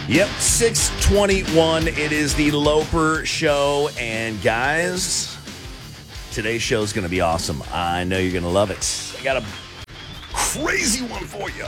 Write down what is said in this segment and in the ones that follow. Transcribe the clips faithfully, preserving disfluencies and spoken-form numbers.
Yep, six twenty-one. It is the Loper Show. And guys, today's show is going to be awesome. I know you're going to love it. I got a crazy one for you.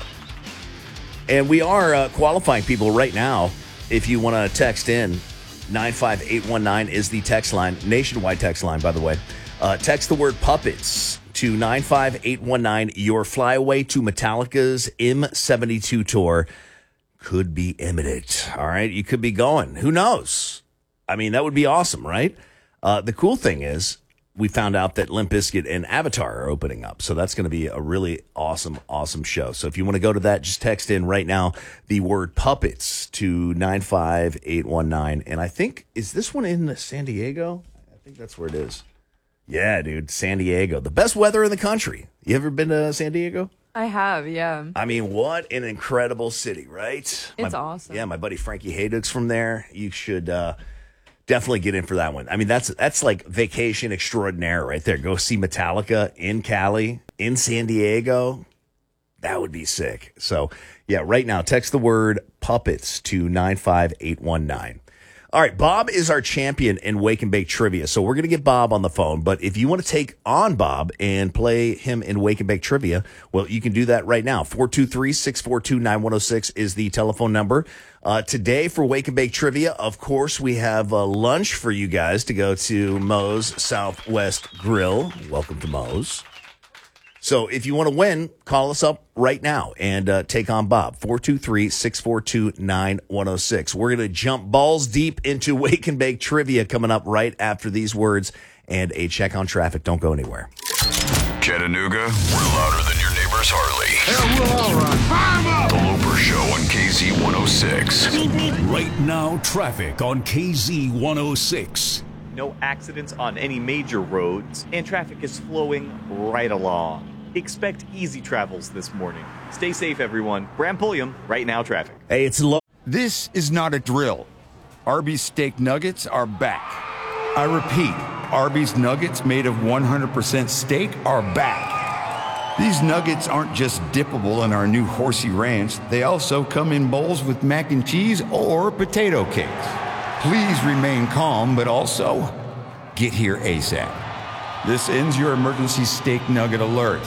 And we are uh, qualifying people right now. If you want to text in, nine five eight one nine is the text line. Nationwide text line, by the way. Uh, text the word puppets to nine five eight one nine. Your flyaway to Metallica's M seventy-two tour could be imminent. All right, you could be going. Who knows? I mean, that would be awesome, right? Uh, the cool thing is we found out that Limp Bizkit and Avatar are opening up, so that's going to be a really awesome, awesome show. So if you want to go to that, just text in right now the word puppets to nine five eight one nine. And I think, is this one in San Diego? I think that's where it is. Yeah, dude, San Diego. The best weather in the country. You ever been to San Diego? I have, yeah. I mean, what an incredible city, right? It's my, awesome. Yeah, my buddy Frankie Hayduck's from there. You should uh, definitely get in for that one. I mean, that's that's like vacation extraordinaire right there. Go see Metallica in Cali, in San Diego. That would be sick. So, yeah, right now, text the word puppets to nine five eight one nine. All right, Bob is our champion in Wake and Bake Trivia, so we're going to get Bob on the phone. But if you want to take on Bob and play him in Wake and Bake Trivia, well, you can do that right now. four two three, six four two, nine one zero six is the telephone number. Uh, today for Wake and Bake Trivia, of course, we have uh, lunch for you guys to go to Moe's Southwest Grill. Welcome to Moe's. So if you want to win, call us up right now and uh, take on Bob. four two three, six four two, nine one zero six. We're going to jump balls deep into Wake and Bake Trivia coming up right after these words and a check on traffic. Don't go anywhere. Chattanooga, we're louder than your neighbor's Harley. Yeah, we're all right. Fire 'em up! The Loper Show on K Z one oh six. Right now, traffic on K Z one oh six. No accidents on any major roads, and traffic is flowing right along. Expect easy travels this morning. Stay safe, everyone. Bram Pulliam, Right Now Traffic. Hey, it's low. This is not a drill. Arby's steak nuggets are back. I repeat, Arby's nuggets made of one hundred percent steak are back. These nuggets aren't just dippable in our new Horsey Ranch. They also come in bowls with mac and cheese or potato cakes. Please remain calm, but also get here ASAP. This ends your emergency steak nugget alert.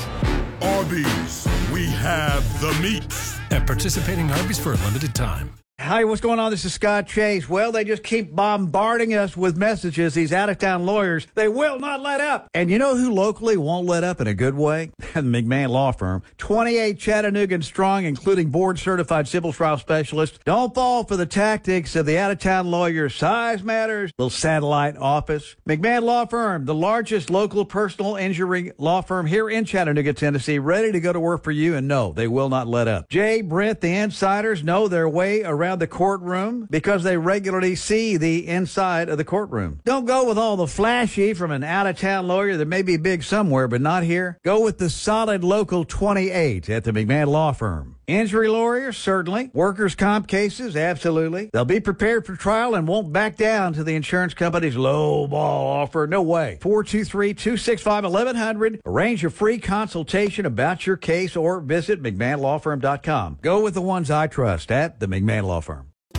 Arby's, we have the meats. At participating Arby's for a limited time. Hi, what's going on? This is Scott Chase. Well, they just keep bombarding us with messages. These out-of-town lawyers, they will not let up. And you know who locally won't let up in a good way? The McMahon Law Firm. twenty-eight Chattanooga strong, including board-certified civil trial specialists. Don't fall for the tactics of the out-of-town lawyers. Size matters. Little satellite office. McMahon Law Firm, the largest local personal injury law firm here in Chattanooga, Tennessee, ready to go to work for you. And no, they will not let up. Jay, Brent, the insiders know their way around the courtroom because they regularly see the inside of the courtroom. Don't go with all the flashy from an out-of-town lawyer that may be big somewhere but not here. Go with the solid local twenty-eight at the McMahon Law Firm. Injury lawyers, certainly. Workers' comp cases, absolutely. They'll be prepared for trial and won't back down to the insurance company's low ball offer. No way. four two three, two six five, one one zero zero. Arrange a free consultation about your case or visit McMahon Law Firm dot com. Go with the ones I trust at the McMahon Law Firm.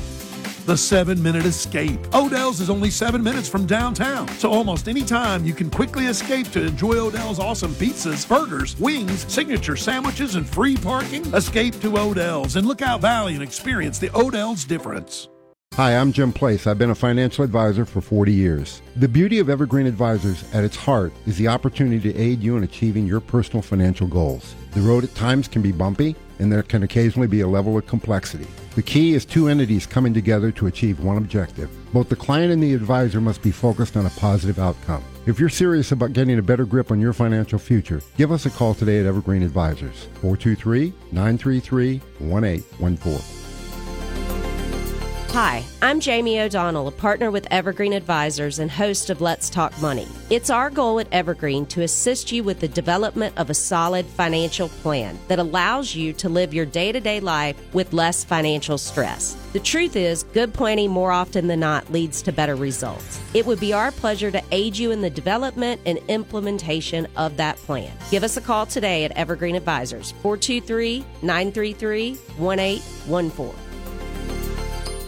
The seven-minute escape. Odell's is only seven minutes from downtown, so almost any time you can quickly escape to enjoy Odell's awesome pizzas, burgers, wings, signature sandwiches, and free parking. Escape to Odell's in Lookout Valley and experience the Odell's difference. Hi, I'm Jim Place. I've been a financial advisor for forty years. The beauty of Evergreen Advisors at its heart is the opportunity to aid you in achieving your personal financial goals. The road at times can be bumpy, and there can occasionally be a level of complexity. The key is two entities coming together to achieve one objective. Both the client and the advisor must be focused on a positive outcome. If you're serious about getting a better grip on your financial future, give us a call today at Evergreen Advisors, four two three, nine three three, one eight one four. Hi, I'm Jamie O'Donnell, a partner with Evergreen Advisors and host of Let's Talk Money. It's our goal at Evergreen to assist you with the development of a solid financial plan that allows you to live your day-to-day life with less financial stress. The truth is, good planning more often than not leads to better results. It would be our pleasure to aid you in the development and implementation of that plan. Give us a call today at Evergreen Advisors, four two three, nine three three, one eight one four.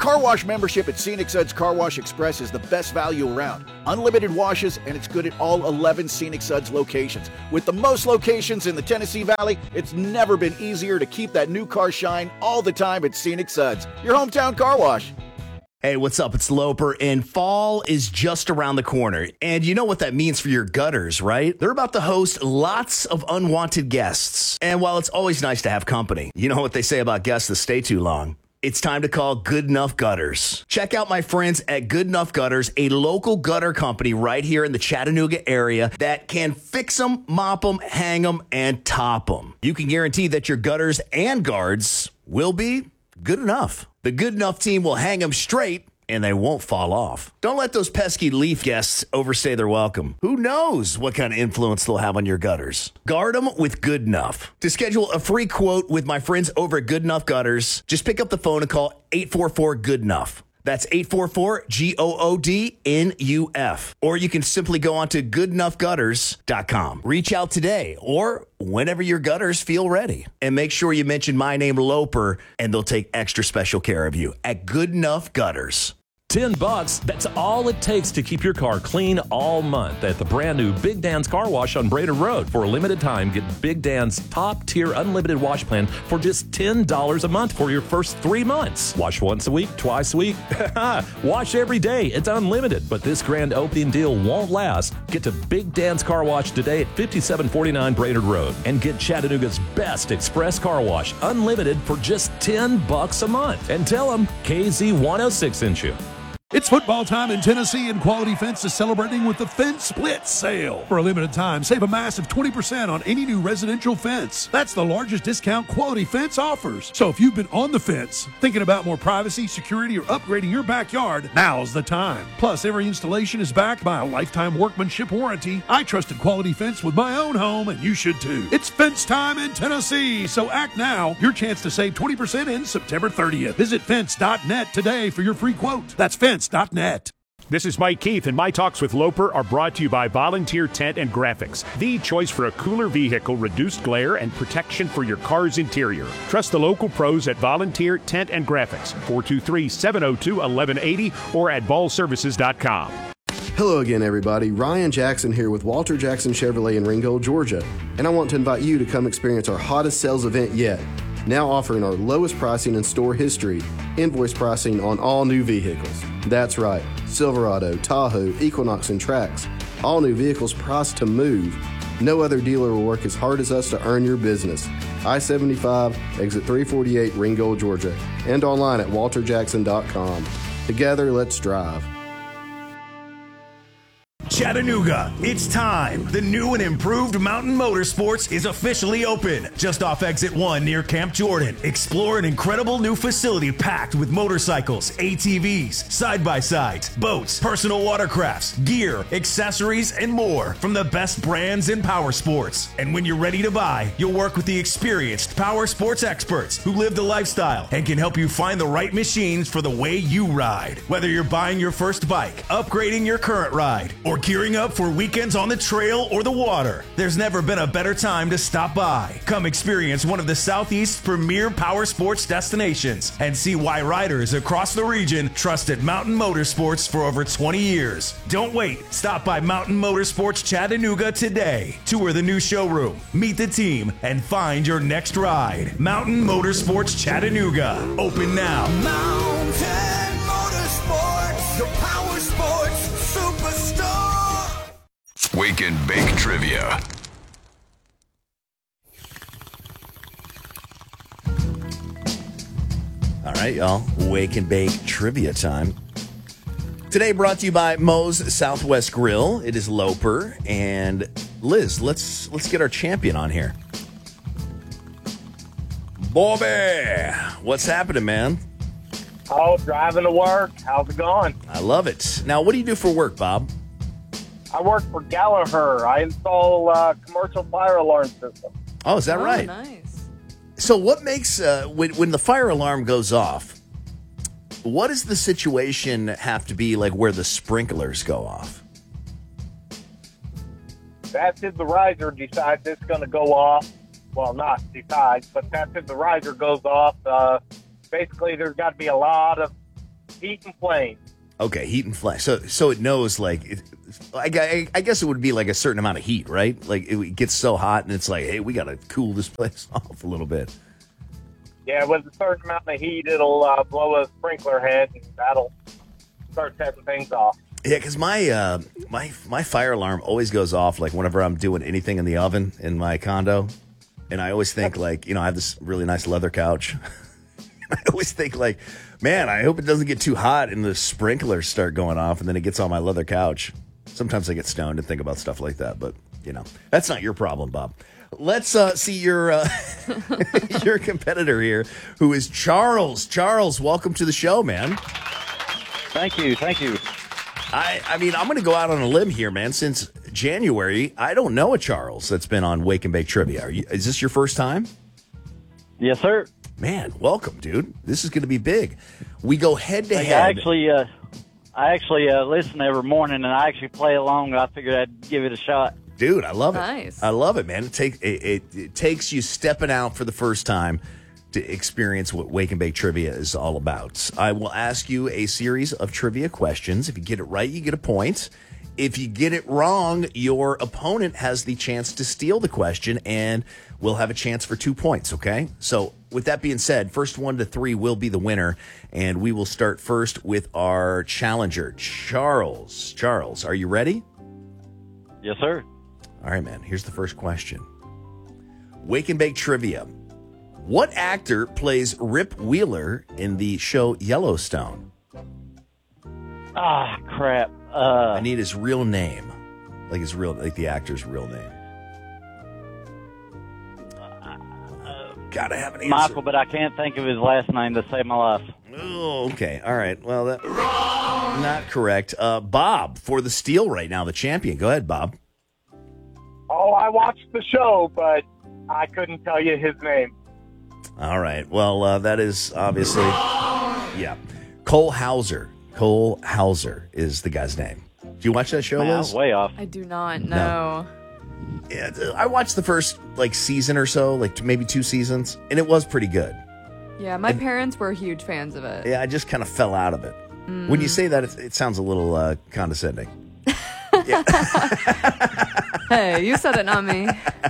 car wash membership at Scenic Suds Car Wash Express is the best value around. Unlimited washes, and it's good at all eleven Scenic Suds locations. With the most locations in the Tennessee Valley, it's never been easier to keep that new car shine all the time at Scenic Suds, your hometown car wash. Hey, what's up? It's Loper, and fall is just around the corner. And you know what that means for your gutters, right? They're about to host lots of unwanted guests. And while it's always nice to have company, you know what they say about guests that stay too long. It's time to call Good Enough Gutters. Check out my friends at Good Enough Gutters, a local gutter company right here in the Chattanooga area that can fix them, mop them, hang them, and top them. You can guarantee that your gutters and guards will be good enough. The Good Enough team will hang them straight and they won't fall off. Don't let those pesky leaf guests overstay their welcome. Who knows what kind of influence they'll have on your gutters? Guard them with Good Enough. To schedule a free quote with my friends over at Good Enough Gutters, just pick up the phone and call eight four four, good enough. That's eight four four, G O O D N U F. Or you can simply go on to good enough gutters dot com. Reach out today or whenever your gutters feel ready. And make sure you mention my name, Loper, and they'll take extra special care of you at Good Enough Gutters. Ten bucks, that's all it takes to keep your car clean all month at the brand new Big Dan's Car Wash on Brader Road. For a limited time, get Big Dan's top tier unlimited wash plan for just ten dollars a month for your first three months. Wash once a week, twice a week. Wash every day. It's unlimited, but this grand opening deal won't last. Get to Big Dan's Car Wash today at fifty-seven forty-nine Brader Road and get Chattanooga's best express car wash unlimited for just ten bucks a month. And tell them K Z one oh six sent you. It's football time in Tennessee, and Quality Fence is celebrating with the Fence Split Sale. For a limited time, save a massive twenty percent on any new residential fence. That's the largest discount Quality Fence offers. So if you've been on the fence, thinking about more privacy, security, or upgrading your backyard, now's the time. Plus, every installation is backed by a lifetime workmanship warranty. I trusted Quality Fence with my own home, and you should too. It's fence time in Tennessee, so act now. Your chance to save twenty percent ends September thirtieth. Visit fence dot net today for your free quote. That's fence dot net. This is Mike Keith, and my talks with Loper are brought to you by Volunteer Tent and Graphics, the choice for a cooler vehicle, reduced glare, and protection for your car's interior. Trust the local pros at Volunteer Tent and Graphics, four two three, seven oh two, one one eight oh or at ball services dot com. Hello again, everybody. Ryan Jackson here with Walter Jackson Chevrolet in Ringgold, Georgia, and I want to invite you to come experience our hottest sales event yet. Now offering our lowest pricing in store history, invoice pricing on all new vehicles. That's right, Silverado, Tahoe, Equinox, and Trax. All new vehicles priced to move. No other dealer will work as hard as us to earn your business. I seventy-five, exit three forty-eight, Ringgold, Georgia, and online at walter jackson dot com. Together, let's drive. Chattanooga, it's time. The new and improved Mountain Motorsports is officially open. Just off exit one near Camp Jordan. Explore an incredible new facility packed with motorcycles, A T Vs, side-by-sides, boats, personal watercrafts, gear, accessories, and more from the best brands in power sports. And when you're ready to buy, you'll work with the experienced power sports experts who live the lifestyle and can help you find the right machines for the way you ride. Whether you're buying your first bike, upgrading your current ride, or gearing up for weekends on the trail or the water, there's never been a better time to stop by. Come experience one of the Southeast's premier power sports destinations and see why riders across the region trusted Mountain Motorsports for over twenty years. Don't wait. Stop by Mountain Motorsports Chattanooga today. Tour the new showroom, meet the team, and find your next ride. Mountain Motorsports Chattanooga. Open now. Mountain Motorsports, your power sports superstar. Wake and Bake Trivia. All right, y'all. Wake and Bake Trivia time. Today brought to you by Moe's Southwest Grill. It is Loper and Liz. Let's let's get our champion on here. Bobby, what's happening, man? Oh, driving to work. How's it going? I love it. Now, what do you do for work, Bob? I work for Gallagher. I install uh, commercial fire alarm systems. Oh, is that oh, right? Nice. So what makes, uh, when, when the fire alarm goes off, what does the situation have to be like where the sprinklers go off? That's if the riser decides it's going to go off. Well, not decides, but that's if the riser goes off. Uh, basically, there's got to be a lot of Heat and flame. Okay, heat and flame. So, so it knows like, it, I, I, I guess it would be like a certain amount of heat, right? Like it gets so hot, and it's like, hey, we got to cool this place off a little bit. Yeah, with a certain amount of heat, it'll uh, blow a sprinkler head, and that'll start setting things off. Yeah, because my uh, my my fire alarm always goes off like whenever I'm doing anything in the oven in my condo, and I always think like, you know, I have this really nice leather couch. I always think like, man, I hope it doesn't get too hot and the sprinklers start going off and then it gets on my leather couch. Sometimes I get stoned and think about stuff like that, but, you know, that's not your problem, Bob. Let's uh, see your uh, your competitor here, who is Charles. Charles, welcome to the show, man. Thank you. Thank you. I, I mean, I'm going to go out on a limb here, man. Since January, I don't know a Charles that's been on Wake and Bake Trivia. Are you, is this your first time? Yes, sir. Man, welcome, dude. This is going to be big. We go head to I head. actually, uh, I actually uh, listen every morning, and I actually play along. I figured I'd give it a shot. Dude, I love it. Nice. I love it, man. It, take, it, it, it takes you stepping out for the first time to experience what Wake and Bake Trivia is all about. I will ask you a series of trivia questions. If you get it right, you get a point. If you get it wrong, your opponent has the chance to steal the question, and we'll have a chance for two points, okay? So with that being said, first one to three will be the winner, and we will start first with our challenger, Charles. Charles, are you ready? Yes, sir. All right, man. Here's the first question. Wake and Bake Trivia. What actor plays Rip Wheeler in the show Yellowstone? Ah, crap. Uh, I need his real name. Like his real, like the actor's real name. Gotta have an answer. Michael, but I can't think of his last name to save my life. Oh, okay. All right. Well, that not correct. Uh, Bob for the steal right now, the champion. Go ahead, Bob. Oh, I watched the show, but I couldn't tell you his name. All right. Well, uh, that is obviously, yeah. Cole Hauser. Cole Hauser is the guy's name. Do you watch that show, Man, I Liz? was way off. I do not know. No. Yeah, I watched the first like season or so, like maybe two seasons, and it was pretty good. Yeah, my parents were huge fans of it. Yeah, I just kind of fell out of it. Mm. When you say that, it, it sounds a little uh, condescending. Hey, you said it, not me.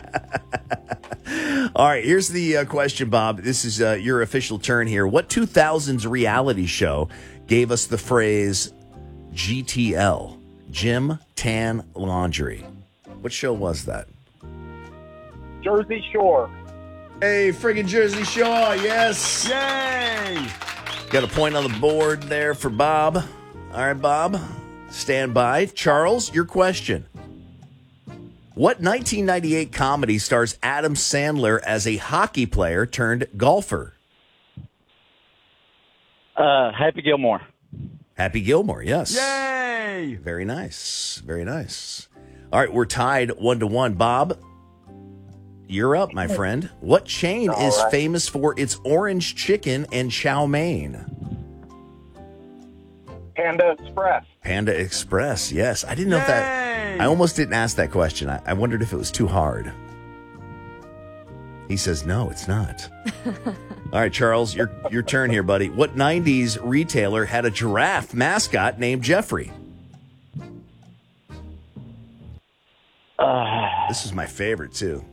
All right, here's the uh, question, Bob. This is uh, your official turn here. What two thousands reality show gave us the phrase G T L, Gym Tan Laundry? What show was that? Jersey Shore. Hey, friggin' Jersey Shore, yes. Yay! Got a point on the board there for Bob. All right, Bob, stand by. Charles, your question. What nineteen ninety-eight comedy stars Adam Sandler as a hockey player turned golfer? Uh, Happy Gilmore. Happy Gilmore, yes. Yay! Very nice. Very nice. All right, we're tied one to one. Bob, you're up, my friend. What chain All is right. famous for its orange chicken and chow mein? Panda Express. Panda Express, yes. I didn't know if that. I almost didn't ask that question. I, I wondered if it was too hard. He says, no, it's not. All right, Charles, your your turn here, buddy. What nineties retailer had a giraffe mascot named Jeffrey? Uh, This is my favorite, too.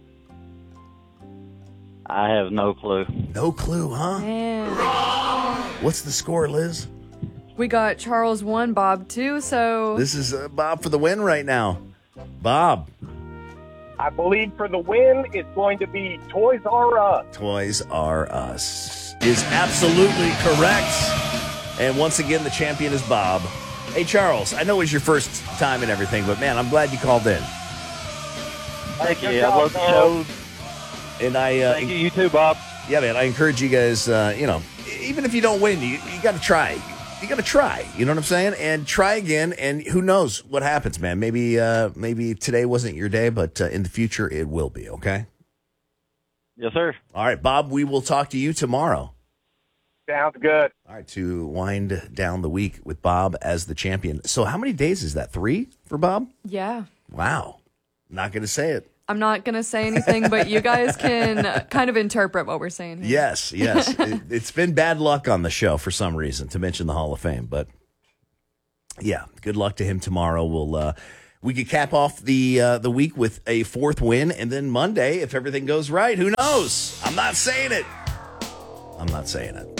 I have no clue. No clue, huh? Man. What's the score, Liz? We got Charles one, Bob two, so... This is uh, Bob for the win right now. Bob, I believe for the win, it's going to be Toys R Us. Toys R Us is absolutely correct. And once again, the champion is Bob. Hey, Charles, I know it was your first time and everything, but man, I'm glad you called in. Thank you. I love the show. And I, uh, Thank you. You too, Bob. yeah, man, I encourage you guys, uh, you know, even if you don't win, you, you got to try. You got to try. You know what I'm saying? And try again. And who knows what happens, man? Maybe, uh, maybe today wasn't your day, but uh, in the future it will be. Okay. Yes, sir. All right, Bob. We will talk to you tomorrow. Sounds good. All right, to wind down the week with Bob as the champion. So, how many days is that? Three for Bob? Yeah. Wow. Not going to say it. I'm not going to say anything, but you guys can kind of interpret what we're saying here. Yes, yes. it, it's been bad luck on the show for some reason to mention the Hall of Fame, but yeah, good luck to him tomorrow. We'll uh, we could cap off the uh, the week with a fourth win, and then Monday, if everything goes right, who knows? I'm not saying it. I'm not saying it.